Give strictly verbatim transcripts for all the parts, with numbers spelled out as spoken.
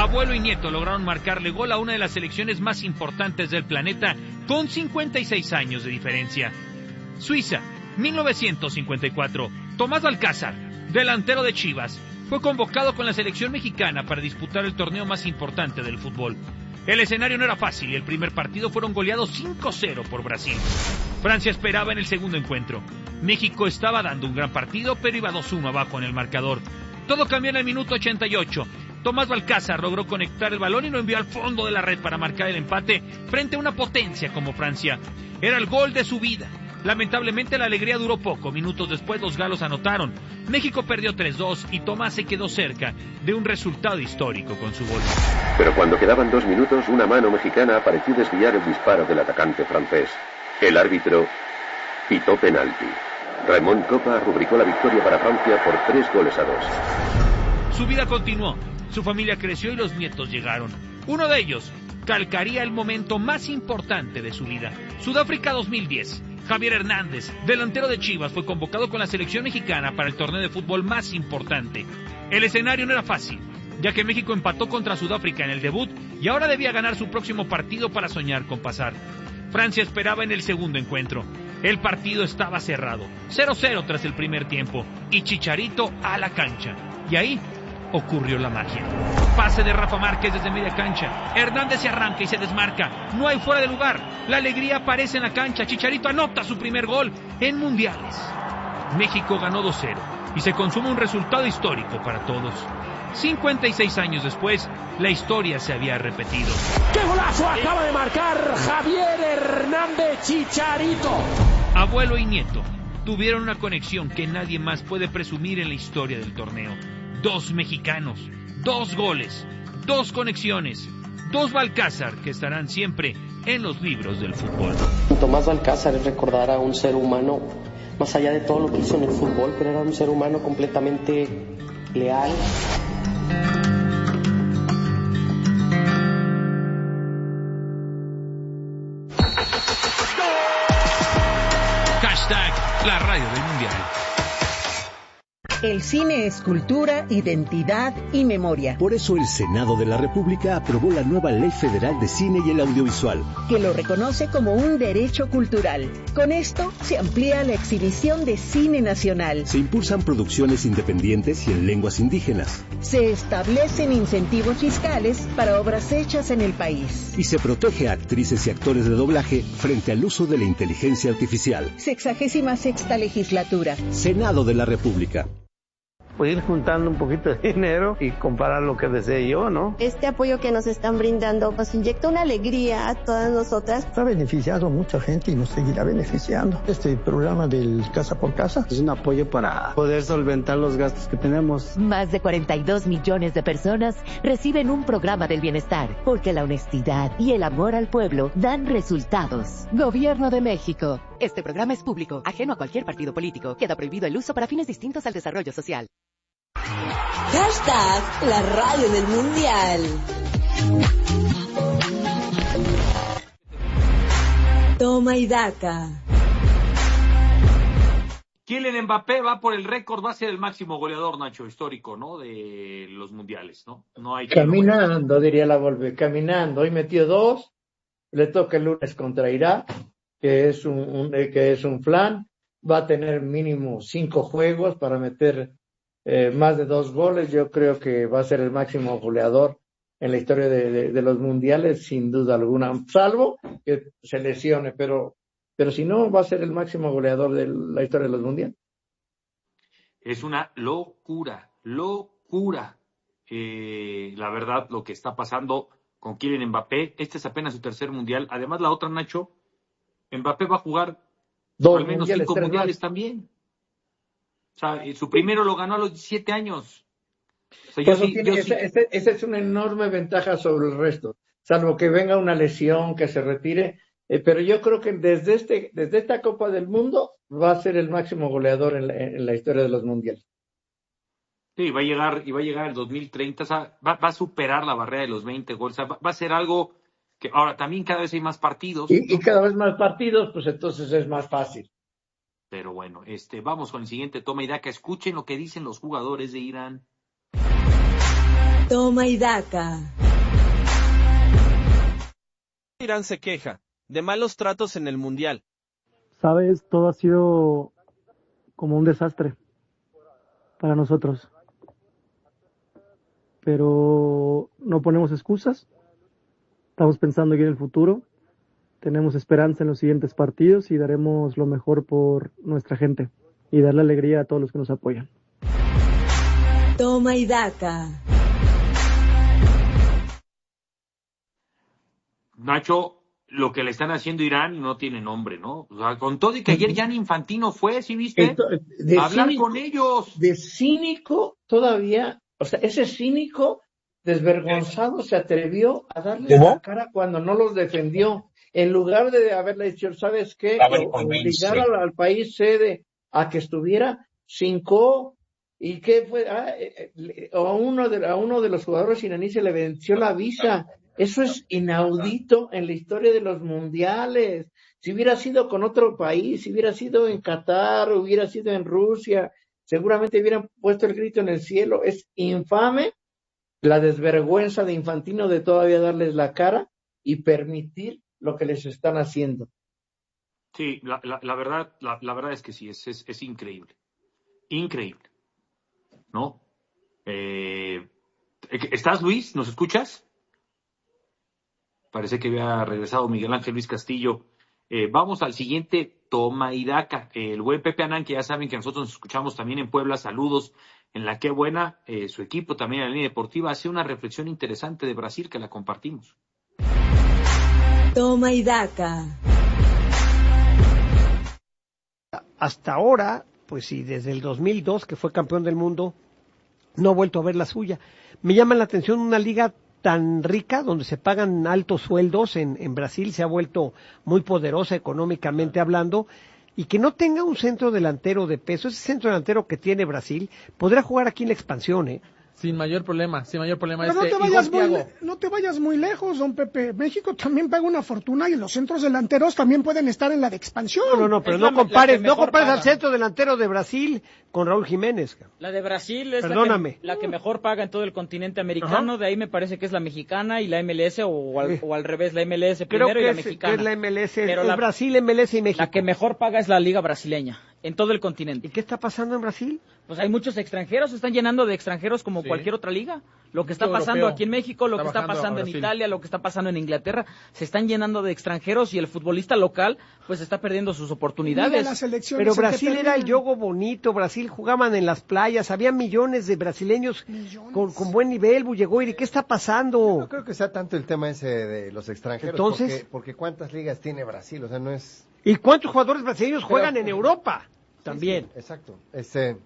Abuelo y nieto lograron marcarle gol a una de las selecciones más importantes del planeta con cincuenta y seis años de diferencia. Suiza, mil novecientos cincuenta y cuatro. Tomás Balcázar, delantero de Chivas, fue convocado con la selección mexicana para disputar el torneo más importante del fútbol. El escenario no era fácil y el primer partido fueron goleados cinco cero por Brasil. Francia esperaba en el segundo encuentro. México estaba dando un gran partido, pero iba dos uno abajo en el marcador. Todo cambió en el minuto ochenta y ocho. Tomás Balcázar logró conectar el balón y lo envió al fondo de la red para marcar el empate frente a una potencia como Francia. Era el gol de su vida. Lamentablemente la alegría duró poco. Minutos después los galos anotaron. México perdió tres dos y Tomás se quedó cerca de un resultado histórico con su gol. Pero cuando quedaban dos minutos, una mano mexicana pareció desviar el disparo del atacante francés. El árbitro pitó penalti. Ramón Copa rubricó la victoria para Francia por tres goles a dos. Su vida continuó. Su familia creció y los nietos llegaron. Uno de ellos calcaría el momento más importante de su vida. Sudáfrica dos mil diez. Javier Hernández, delantero de Chivas, fue convocado con la selección mexicana para el torneo de fútbol más importante. El escenario no era fácil, ya que México empató contra Sudáfrica en el debut y ahora debía ganar su próximo partido para soñar con pasar. Francia esperaba en el segundo encuentro. El partido estaba cerrado, cero cero tras el primer tiempo, y Chicharito a la cancha. Y ahí ocurrió la magia. Pase de Rafa Márquez desde media cancha. Hernández se arranca y se desmarca. No hay fuera de lugar. La alegría aparece en la cancha. Chicharito anota su primer gol en mundiales. México ganó dos cero y se consuma un resultado histórico para todos. cincuenta y seis años después, la historia se había repetido. ¡Qué golazo acaba de marcar Javier Hernández Chicharito! Abuelo y nieto tuvieron una conexión que nadie más puede presumir en la historia del torneo. Dos mexicanos, dos goles, dos conexiones, dos Balcázar que estarán siempre en los libros del fútbol. Tomás Balcázar es recordar a un ser humano, más allá de todo lo que hizo en el fútbol, pero era un ser humano completamente leal. Hashtag la radio del mundial. El cine es cultura, identidad y memoria. Por eso el Senado de la República aprobó la nueva Ley Federal de Cine y el Audiovisual, que lo reconoce como un derecho cultural. Con esto se amplía la exhibición de cine nacional. Se impulsan producciones independientes y en lenguas indígenas. Se establecen incentivos fiscales para obras hechas en el país. Y se protege a actrices y actores de doblaje frente al uso de la inteligencia artificial. Sexagésima sexta legislatura. Senado de la República. Pues ir juntando un poquito de dinero y comparar lo que desee yo, ¿no? Este apoyo que nos están brindando nos inyecta una alegría a todas nosotras. Ha beneficiado a mucha gente y nos seguirá beneficiando. Este programa del Casa por Casa es un apoyo para poder solventar los gastos que tenemos. Más de cuarenta y dos millones de personas reciben un programa del bienestar, porque la honestidad y el amor al pueblo dan resultados. Gobierno de México. Este programa es público, ajeno a cualquier partido político. Queda prohibido el uso para fines distintos al desarrollo social. Hashtag la radio del mundial. Toma y daca. Kylian Mbappé va por el récord, va a ser el máximo goleador, Nacho, histórico, ¿no? De los mundiales, ¿no? No hay caminando, diría la Volpe, caminando. Hoy metió dos, le toca el lunes contra Irak, que es un, un que es un flan, va a tener mínimo cinco juegos para meter Eh, más de dos goles. Yo creo que va a ser el máximo goleador en la historia de, de, de los mundiales, sin duda alguna, salvo que se lesione, pero, pero si no, va a ser el máximo goleador de la historia de los mundiales. Es una locura, locura, eh, la verdad, lo que está pasando con Kylian Mbappé. Este es apenas su tercer mundial. Además, la otra, Nacho, Mbappé va a jugar dos al menos mundiales, cinco mundiales más. también. O sea, su primero lo ganó a los diecisiete años. O sea, yo sí, tiene, yo esa, sí... esa, esa es una enorme ventaja sobre el resto, salvo que venga una lesión, que se retire. Eh, pero yo creo que desde este desde esta Copa del Mundo va a ser el máximo goleador en la, en la historia de los mundiales. Sí, va a llegar, y va a llegar el dos mil treinta, o sea, va, va a superar la barrera de los veinte goles. O sea, va, va a ser algo que ahora también cada vez hay más partidos. Y, y cada vez más partidos, pues entonces es más fácil. Pero bueno, este, vamos con el siguiente toma y daca. Escuchen lo que dicen los jugadores de Irán. Toma y daca. Irán se queja de malos tratos en el Mundial. Sabes, todo ha sido como un desastre para nosotros. Pero no ponemos excusas. Estamos pensando ya en el futuro. Tenemos esperanza en los siguientes partidos y daremos lo mejor por nuestra gente y darle alegría a todos los que nos apoyan. Toma y daca. Nacho, lo que le están haciendo a Irán no tiene nombre, ¿no? O sea, con todo y que ayer Gianni Infantino fue, ¿sí viste? De hablar cínico, con ellos. De cínico todavía, o sea, ese cínico desvergonzado se atrevió a darle la cara cuando no los defendió. En lugar de haberle dicho, ¿sabes qué? Obligar al, al país sede a que estuviera cinco. ¿Y qué fue? Ah, eh, eh, a, uno de, a uno de los jugadores iraníes se le venció la visa. Eso es inaudito en la historia de los mundiales. Si hubiera sido con otro país, si hubiera sido en Qatar, hubiera sido en Rusia, seguramente hubieran puesto el grito en el cielo. Es infame la desvergüenza de Infantino de todavía darles la cara y permitir lo que les están haciendo. Sí, la, la, la verdad, la, la verdad es que sí, es, es, es increíble. Increíble. ¿No? Eh, ¿Estás, Luis? ¿Nos escuchas? Parece que había regresado Miguel Ángel Luis Castillo. Eh, vamos al siguiente toma y daca. Eh, el buen Pepe Anán, que ya saben que nosotros nos escuchamos también en Puebla. Saludos en la Qué Buena. Eh, su equipo también en la línea deportiva hace una reflexión interesante de Brasil que la compartimos. Toma y daca. Hasta ahora, pues sí, desde el dos mil dos que fue campeón del mundo, no ha vuelto a ver la suya. Me llama la atención una liga tan rica, donde se pagan altos sueldos en, en Brasil, se ha vuelto muy poderosa económicamente hablando, y que no tenga un centro delantero de peso. Ese centro delantero que tiene Brasil podrá jugar aquí en la expansión, ¿eh? Sin mayor problema, sin mayor problema. Pero este, no, te vayas muy, muy, no te vayas muy lejos, don Pepe. México también paga una fortuna y los centros delanteros también pueden estar en la de expansión. No, no, no, pero no compares, no compares al centro delantero de Brasil con Raúl Jiménez. La de Brasil es Perdóname. La, que, la que mejor paga en todo el continente americano. Ajá. De ahí me parece que es la mexicana y la M L S, o al, o al revés, la M L S primero Creo que y la es, mexicana. Es la M L S, pero es la, Brasil, M L S y México. La que mejor paga es la liga brasileña, en todo el continente. ¿Y qué está pasando en Brasil? Pues hay muchos extranjeros, se están llenando de extranjeros como sí. cualquier otra liga. Lo que está pasando europeo. Aquí en México, lo que está pasando en Italia, lo que está pasando en Inglaterra, se están llenando de extranjeros y el futbolista local pues está perdiendo sus oportunidades. Pero Brasil era el yogo bonito, Brasil jugaban en las playas, había millones de brasileños millones. Con, con buen nivel, Bullegoiri, ¿qué está pasando? Yo no creo que sea tanto el tema ese de los extranjeros. Entonces, porque, porque ¿cuántas ligas tiene Brasil? O sea, no es... ¿Y cuántos jugadores brasileños juegan Pero, en Europa? También. Sí, sí, exacto. Este...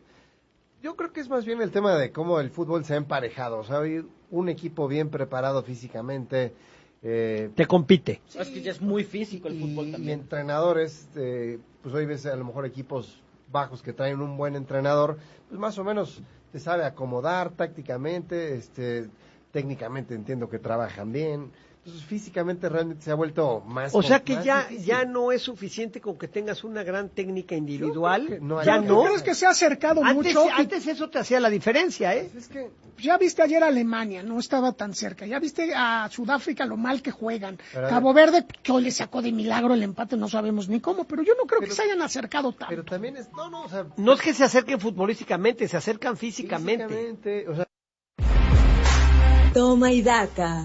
Yo creo que es más bien el tema de cómo el fútbol se ha emparejado. O sea, hoy un equipo bien preparado físicamente... Eh, te compite. Sí, es que ya es muy físico el y, fútbol también. Y entrenadores, eh, pues hoy ves a lo mejor equipos bajos que traen un buen entrenador, pues más o menos te sabe acomodar tácticamente, este, técnicamente entiendo que trabajan bien. Entonces físicamente realmente se ha vuelto más O sea que más ya difícil. ya no es suficiente con que tengas una gran técnica individual. No ya no. ¿Crees que se ha acercado antes, mucho? Antes eso te hacía la diferencia, ¿eh? Es que ya viste ayer a Alemania, no estaba tan cerca. Ya viste a Sudáfrica lo mal que juegan. Pero, Cabo Verde, que hoy le sacó de milagro el empate, no sabemos ni cómo, pero yo no creo pero, que se hayan acercado tanto. Pero también es, no, no, o sea, no es que se acerquen futbolísticamente, se acercan físicamente. físicamente o sea. Toma y daca.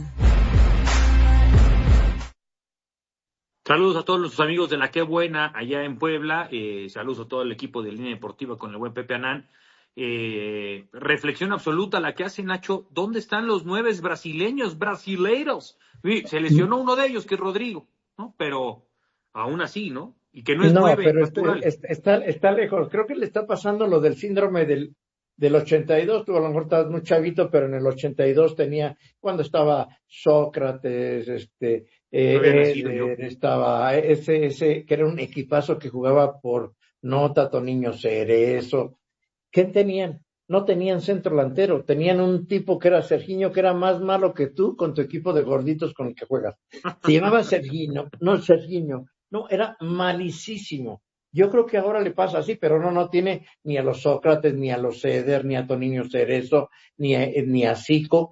Saludos a todos los amigos de la Qué Buena allá en Puebla, eh, saludos a todo el equipo de Línea Deportiva con el buen Pepe Anán. Eh, reflexión absoluta la que hace Nacho, ¿dónde están los nueve brasileños, brasileiros? Se lesionó uno de ellos, que es Rodrigo, ¿no? Pero aún así, ¿no? Y que no es no, nueve. pero está, está, está lejos, creo que le está pasando lo del síndrome del, del ochenta y dos, tú a lo mejor estabas muy chavito, pero en el ochenta y dos tenía, cuando estaba Sócrates, este... Eh, eh, estaba ese, ese, que era un equipazo que jugaba por Nota, Toniño Cerezo. ¿Qué tenían? No tenían centro delantero, tenían un tipo que era Sergiño, que era más malo que tú con tu equipo de gorditos con el que juegas. Se llamaba Sergiño, no Sergiño, no, era malicísimo. Yo creo que ahora le pasa así, pero no, no tiene ni a los Sócrates, ni a los Ceder, ni a Toniño Cerezo, ni a, ni a Zico.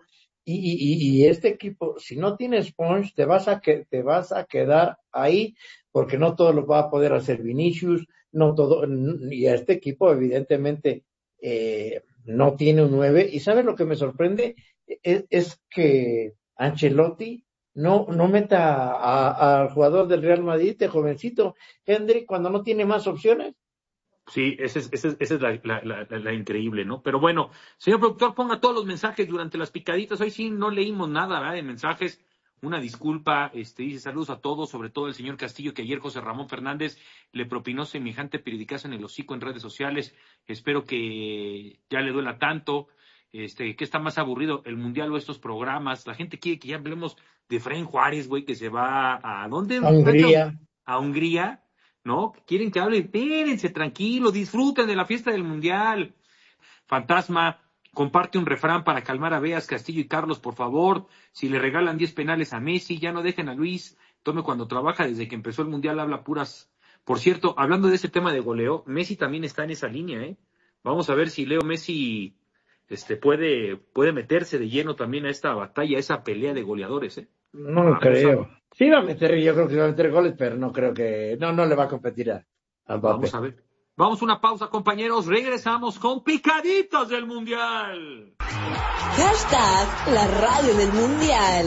Y, y, y este equipo, si no tienes punch, te vas a que te vas a quedar ahí, porque no todo lo va a poder hacer Vinicius, no todo, y a este equipo evidentemente eh, no tiene un nueve. Y ¿sabes lo que me sorprende? Es, es que Ancelotti no, no meta al jugador del Real Madrid, este jovencito, Hendrik, cuando no tiene más opciones. Sí, esa es, esa es, esa es la, la, la, la increíble, ¿no? Pero bueno, señor productor, ponga todos los mensajes durante las picaditas. Hoy sí no leímos nada, ¿verdad? De mensajes. Una disculpa, este, dice saludos a todos, sobre todo el señor Castillo, que ayer José Ramón Fernández le propinó semejante periodicazo en el hocico en redes sociales. Espero que ya le duela tanto. Este, ¿qué está más aburrido, el Mundial o estos programas? La gente quiere que ya hablemos de Efraín Juárez, güey, que se va a... ¿Dónde? A Hungría. A Hungría. ¿No? Quieren que hable, espérense, tranquilo, disfruten de la fiesta del Mundial. Fantasma, comparte un refrán para calmar a Beas, Castillo y Carlos, por favor. Si le regalan diez penales a Messi, ya no dejen a Luis. Tome cuando trabaja, desde que empezó el Mundial habla puras. Por cierto, hablando de ese tema de goleo, Messi también está en esa línea, ¿eh? Vamos a ver si Leo Messi este, puede, puede meterse de lleno también a esta batalla, a esa pelea de goleadores, ¿eh? No lo creo. Sí va a meter, yo creo que va a meter goles, pero no creo que, no, no le va a competir a, a Mbappé. Vamos a ver. Vamos a una pausa, compañeros. Regresamos con picaditas del Mundial. Hashtag la radio del Mundial.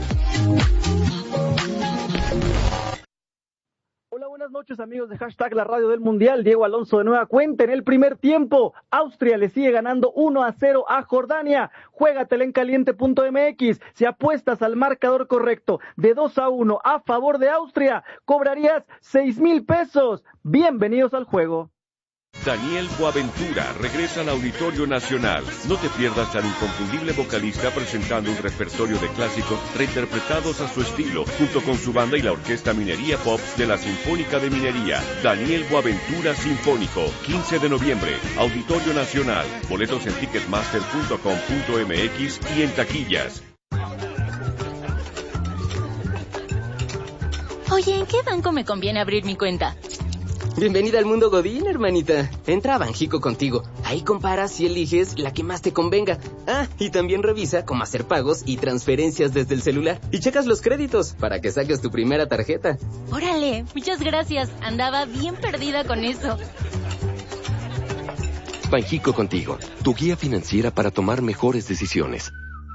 Hola, buenas noches amigos de Hashtag la radio del Mundial. Diego Alonso de nueva cuenta en el primer tiempo. Austria le sigue ganando uno a cero a Jordania. Juégatela en caliente punto m x. Si apuestas al marcador correcto de dos a uno a favor de Austria, cobrarías seis mil pesos. Bienvenidos al juego. Daniel Boaventura regresa al Auditorio Nacional. No te pierdas al inconfundible vocalista presentando un repertorio de clásicos reinterpretados a su estilo, junto con su banda y la Orquesta Minería Pop de la Sinfónica de Minería. Daniel Boaventura Sinfónico, quince de noviembre, Auditorio Nacional. Boletos en ticketmaster punto com punto m x y en taquillas. Oye, ¿en qué banco me conviene abrir mi cuenta? Bienvenida al mundo Godín, hermanita. Entra a Banjico contigo. Ahí comparas y eliges la que más te convenga. Ah, y también revisa cómo hacer pagos y transferencias desde el celular. Y checas los créditos para que saques tu primera tarjeta. Órale, muchas gracias. Andaba bien perdida con eso. Banjico contigo, tu guía financiera para tomar mejores decisiones.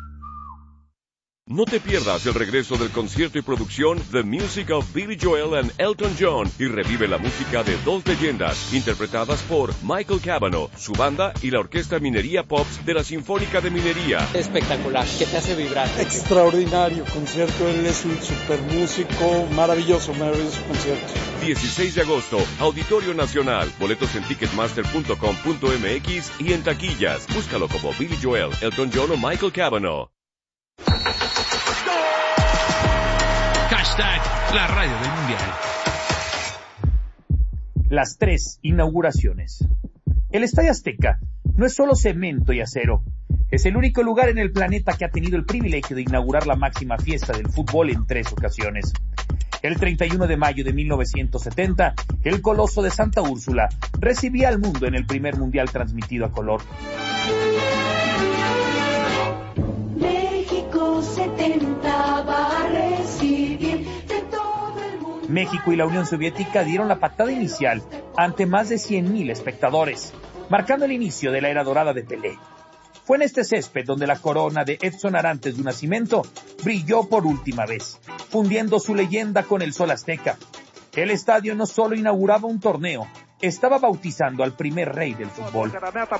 No te pierdas el regreso del concierto y producción The Music of Billy Joel and Elton John y revive la música de dos leyendas interpretadas por Michael Cavanaugh, su banda y la Orquesta Minería Pops de la Sinfónica de Minería. Espectacular, que te hace vibrar. Extraordinario concierto, él es un super músico, maravilloso, maravilloso concierto. dieciséis de agosto, Auditorio Nacional, boletos en ticketmaster punto com punto m x y en taquillas. Búscalo como Billy Joel, Elton John o Michael Cavanaugh. Hashtag la radio del Mundial. Las tres inauguraciones. El Estadio Azteca no es solo cemento y acero. Es el único lugar en el planeta que ha tenido el privilegio de inaugurar la máxima fiesta del fútbol en tres ocasiones. El treinta y uno de mayo de mil novecientos setenta, el Coloso de Santa Úrsula recibía al mundo en el primer mundial transmitido a color. México setenta va a recibir de todo el mundo. México y la Unión Soviética dieron la patada inicial ante más de cien mil espectadores, marcando el inicio de la era dorada de Pelé. Fue en este césped donde la corona de Edson Arantes de Nacimiento brilló por última vez, fundiendo su leyenda con el sol azteca. El estadio no solo inauguraba un torneo, estaba bautizando al primer rey del fútbol.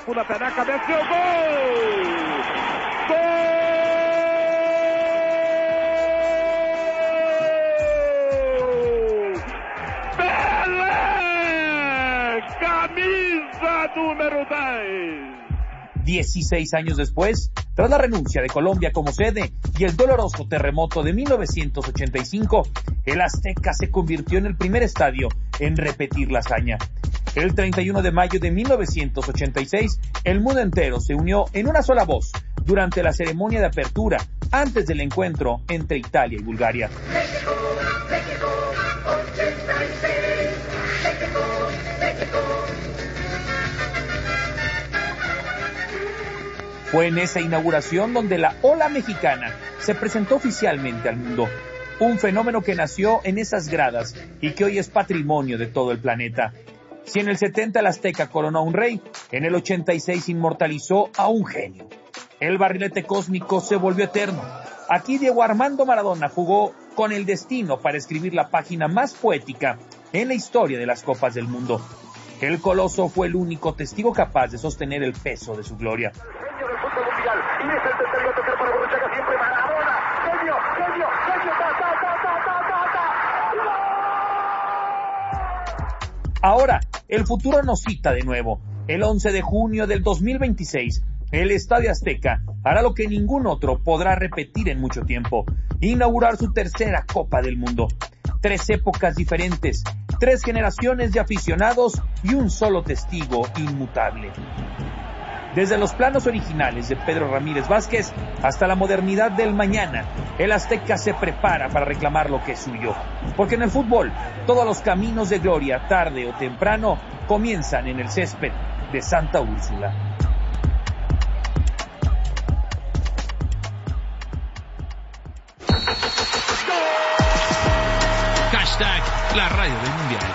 Camisa número diez. dieciséis años después, tras la renuncia de Colombia como sede y el doloroso terremoto de mil novecientos ochenta y cinco, el Azteca se convirtió en el primer estadio en repetir la hazaña. El treinta y uno de mayo de mil novecientos ochenta y seis, el mundo entero se unió en una sola voz durante la ceremonia de apertura antes del encuentro entre Italia y Bulgaria. México, México, ochenta y seis. México, México. Fue en esa inauguración donde la ola mexicana se presentó oficialmente al mundo. Un fenómeno que nació en esas gradas y que hoy es patrimonio de todo el planeta. Si en el setenta el Azteca coronó a un rey, en el ochenta y seis inmortalizó a un genio. El barrilete cósmico se volvió eterno. Aquí Diego Armando Maradona jugó con el destino para escribir la página más poética en la historia de las Copas del Mundo. El Coloso fue el único testigo capaz de sostener el peso de su gloria. Ahora, el futuro nos cita de nuevo. El once de junio del dos mil veintiséis, el Estadio Azteca hará lo que ningún otro podrá repetir en mucho tiempo: inaugurar su tercera Copa del Mundo. Tres épocas diferentes, tres generaciones de aficionados y un solo testigo inmutable. Desde los planos originales de Pedro Ramírez Vázquez hasta la modernidad del mañana, el Azteca se prepara para reclamar lo que es suyo. Porque en el fútbol, todos los caminos de gloria, tarde o temprano, comienzan en el césped de Santa Úrsula. Hashtag la radio del mundial.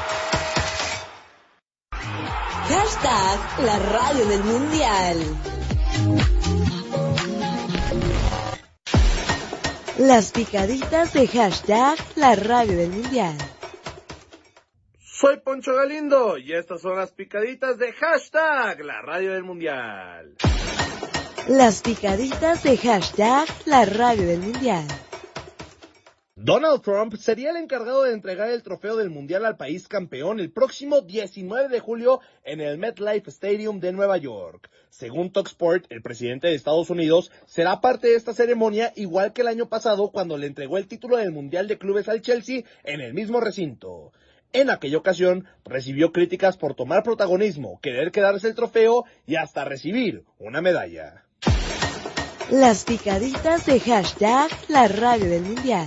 Hashtag la radio del mundial. Las picaditas de hashtag la radio del mundial. Soy Poncho Galindo y estas son las picaditas de hashtag la radio del mundial. Las picaditas de hashtag la radio del mundial. Donald Trump sería el encargado de entregar el trofeo del Mundial al país campeón el próximo diecinueve de julio en el MetLife Stadium de Nueva York. Según Talksport, el presidente de Estados Unidos será parte de esta ceremonia, igual que el año pasado cuando le entregó el título del Mundial de Clubes al Chelsea en el mismo recinto. En aquella ocasión, recibió críticas por tomar protagonismo, querer quedarse el trofeo y hasta recibir una medalla. Las picaditas de hashtag la radio del mundial.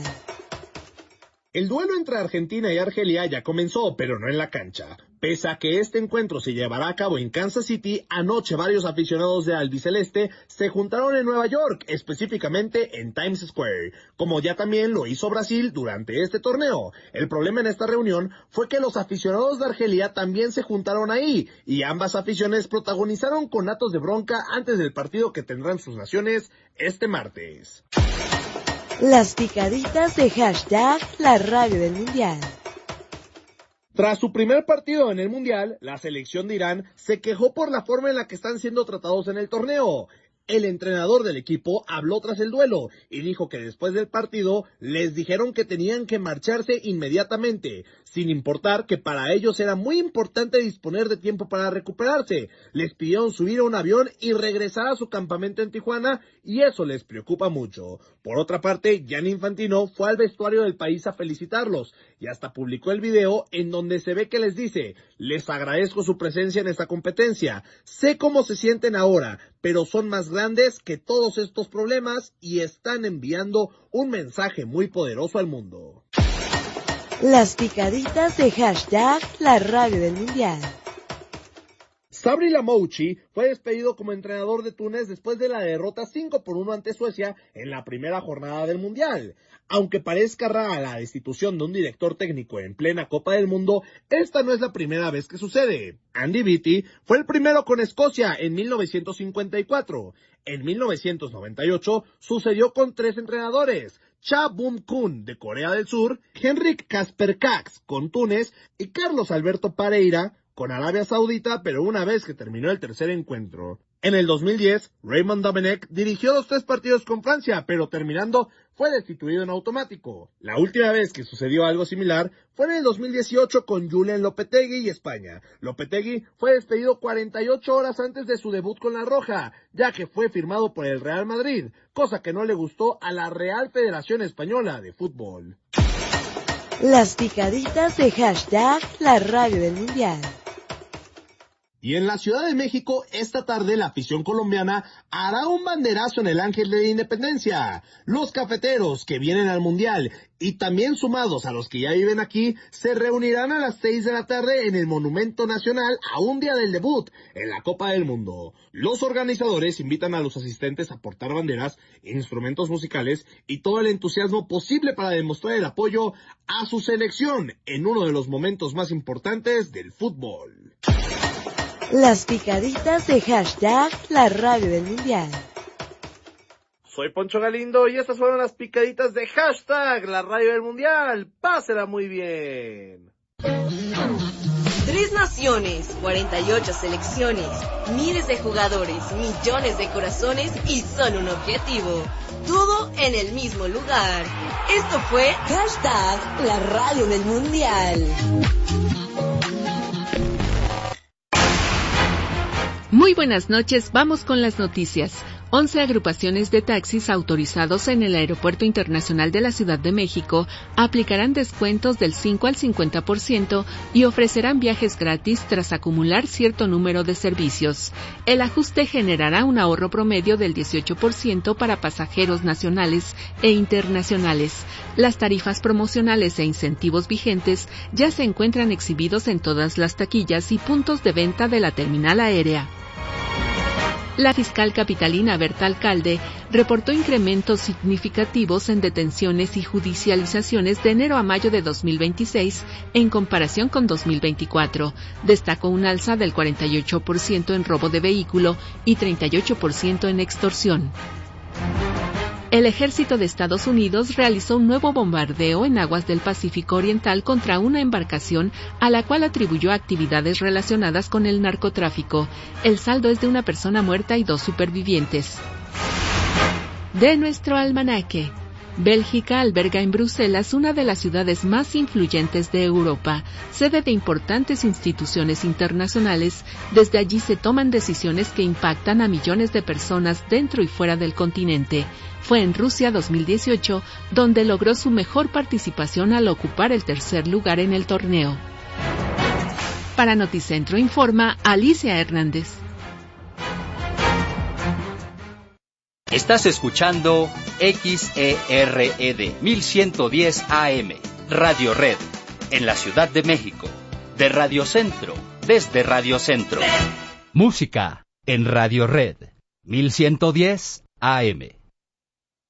El duelo entre Argentina y Argelia ya comenzó, pero no en la cancha. Pese a que este encuentro se llevará a cabo en Kansas City, anoche varios aficionados de albiceleste se juntaron en Nueva York, específicamente en Times Square, como ya también lo hizo Brasil durante este torneo. El problema en esta reunión fue que los aficionados de Argelia también se juntaron ahí, y ambas aficiones protagonizaron conatos de bronca antes del partido que tendrán sus naciones este martes. Las picaditas de hashtag la radio del mundial. Tras su primer partido en el Mundial, la selección de Irán se quejó por la forma en la que están siendo tratados en el torneo. El entrenador del equipo habló tras el duelo y dijo que después del partido les dijeron que tenían que marcharse inmediatamente, sin importar que para ellos era muy importante disponer de tiempo para recuperarse. Les pidieron subir a un avión y regresar a su campamento en Tijuana y eso les preocupa mucho. Por otra parte, Gianni Infantino fue al vestuario del país a felicitarlos y hasta publicó el video en donde se ve que les dice: les agradezco su presencia en esta competencia, sé cómo se sienten ahora, pero son más grandes que todos estos problemas y están enviando un mensaje muy poderoso al mundo. Las picaditas de hashtag la radio del mundial. Sabri Lamouchi fue despedido como entrenador de Túnez después de la derrota cinco por uno ante Suecia en la primera jornada del Mundial. Aunque parezca rara la destitución de un director técnico en plena Copa del Mundo, esta no es la primera vez que sucede. Andy Beattie fue el primero con Escocia en mil novecientos cincuenta y cuatro. En mil novecientos noventa y ocho sucedió con tres entrenadores: Cha Bum-kun de Corea del Sur, Henrik Kasper Kax con Túnez y Carlos Alberto Pereira con Arabia Saudita, pero una vez que terminó el tercer encuentro. En el dos mil diez, Raymond Domenech dirigió los tres partidos con Francia, pero terminando fue destituido en automático. La última vez que sucedió algo similar fue en el dos mil dieciocho con Julen Lopetegui y España. Lopetegui fue despedido cuarenta y ocho horas antes de su debut con la Roja, ya que fue firmado por el Real Madrid, cosa que no le gustó a la Real Federación Española de Fútbol. Las picaditas de hashtag la radio del mundial. Y en la Ciudad de México, esta tarde, la afición colombiana hará un banderazo en el Ángel de la Independencia. Los cafeteros que vienen al Mundial y también sumados a los que ya viven aquí, se reunirán a las seis de la tarde en el Monumento Nacional a un día del debut en la Copa del Mundo. Los organizadores invitan a los asistentes a portar banderas, instrumentos musicales y todo el entusiasmo posible para demostrar el apoyo a su selección en uno de los momentos más importantes del fútbol. Las picaditas de hashtag la radio del mundial. Soy Poncho Galindo y estas fueron las picaditas de hashtag la radio del mundial. Pásela muy bien. Tres naciones, cuarenta y ocho selecciones, miles de jugadores, millones de corazones y solo un objetivo. Todo en el mismo lugar. Esto fue hashtag la radio del mundial. Muy buenas noches, vamos con las noticias. once agrupaciones de taxis autorizados en el Aeropuerto Internacional de la Ciudad de México aplicarán descuentos del cinco al cincuenta por ciento y ofrecerán viajes gratis tras acumular cierto número de servicios. El ajuste generará un ahorro promedio del dieciocho por ciento para pasajeros nacionales e internacionales. Las tarifas promocionales e incentivos vigentes ya se encuentran exhibidos en todas las taquillas y puntos de venta de la terminal aérea. La fiscal capitalina Berta Alcalde reportó incrementos significativos en detenciones y judicializaciones de enero a mayo de dos mil veintiséis en comparación con dos mil veinticuatro. Destacó un alza del cuarenta y ocho por ciento en robo de vehículo y treinta y ocho por ciento en extorsión. El ejército de Estados Unidos realizó un nuevo bombardeo en aguas del Pacífico Oriental contra una embarcación a la cual atribuyó actividades relacionadas con el narcotráfico. El saldo es de una persona muerta y dos supervivientes. De nuestro almanaque. Bélgica alberga en Bruselas una de las ciudades más influyentes de Europa, sede de importantes instituciones internacionales. Desde allí se toman decisiones que impactan a millones de personas dentro y fuera del continente. Fue en Rusia dos mil dieciocho donde logró su mejor participación al ocupar el tercer lugar en el torneo. Para Noticentro informa Alicia Hernández. Estás escuchando X E R E D mil ciento diez A M, Radio Red, en la Ciudad de México, de Radio Centro, desde Radio Centro. Música en Radio Red, mil ciento diez A M.